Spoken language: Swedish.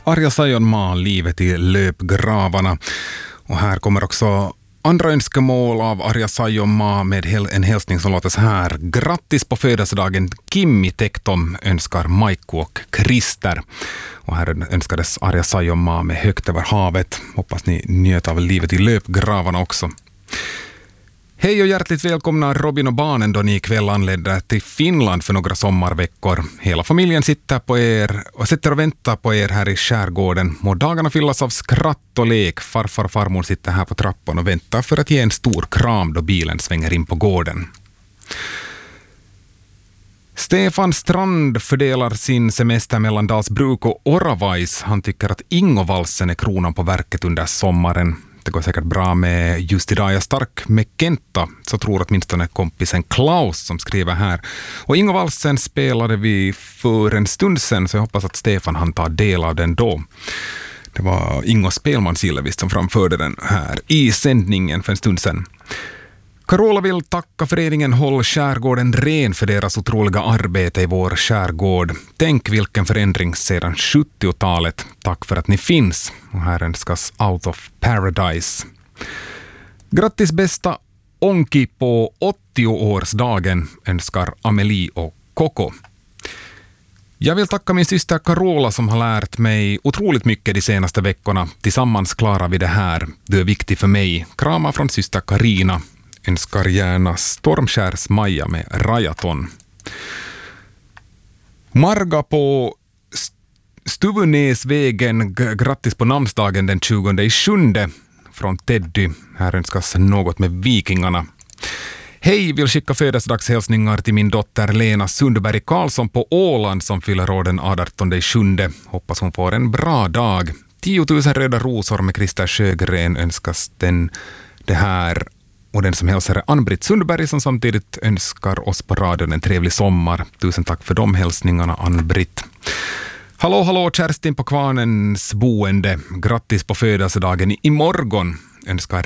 Arja Saijonmaa, livet i löpgravarna. Och här kommer också andra önskemål av Arja Saijonmaa med en hälsning som låter så här. Grattis på födelsedagen, Kimmi Tektom önskar Maikku och Krister. Och här önskades Arja Saijonmaa med högt över havet. Hoppas ni njöt av livet i löpgravarna också. Hej och hjärtligt välkomna Robin och barnen då ni ikväll anlände till Finland för några sommarveckor. Hela familjen sitter och väntar på er här i skärgården. Må dagarna fyllas av skratt och lek. Farfar och farmor sitter här på trappan och väntar för att ge en stor kram då bilen svänger in på gården. Stefan Strand fördelar sin semester mellan Dalsbruk och Oravais. Han tycker att Ingovalsen är kronan på verket under sommaren. Det går säkert bra med just idag. Jag stark med Kenta, så tror åtminstone kompisen Klaus som skriver här. Och Ingovalsen spelade vi för en stund sedan, så jag hoppas att Stefan han tar del av den då. Det var Ingo Spelmansgillevist som framförde den här i sändningen för en stund sedan. Carola vill tacka föreningen Håll skärgården ren för deras otroliga arbete i vår skärgård. Tänk vilken förändring sedan 70-talet. Tack för att ni finns. Och här önskas Out of Paradise. Grattis bästa Onki på 80-årsdagen önskar Amelie och Koko. Jag vill tacka min syster Carola som har lärt mig otroligt mycket de senaste veckorna. Tillsammans klarar vi det här. Du är viktig för mig. Krama från syster Karina. Önskar gärna Stormskärs Maja med Rajaton. Marga på Stuvunäsvägen, grattis på namnsdagen den 20/7 från Teddy. Här önskas något med vikingarna. Hej, vill skicka födelsedagshälsningar till min dotter Lena Sundberg Karlsson på Åland som fyller år den 18/7. Hoppas hon får en bra dag. 10 000 röda rosor med Christer Sjögren önskas det här. Och den som hälsar är Ann-Britt Sundberg som samtidigt önskar oss på radion en trevlig sommar. Tusen tack för de hälsningarna, Ann-Britt. Hallå, Kerstin på Kvarnens boende. Grattis på födelsedagen imorgon, önskar